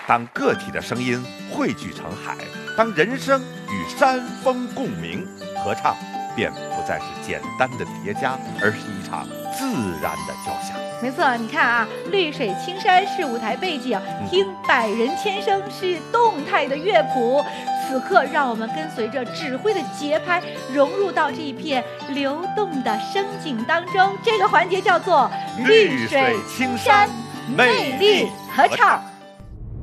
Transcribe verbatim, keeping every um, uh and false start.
当个体的声音汇聚成海，当人声与山峰共鸣，合唱便不再是简单的叠加，而是一场自然的交响。 没错，你看啊，绿水青山是舞台背景，听百人千声是动态的乐谱。此刻，让我们跟随着指挥的节拍，融入到这一片流动的声景当中。这个环节叫做绿水青山魅力合唱。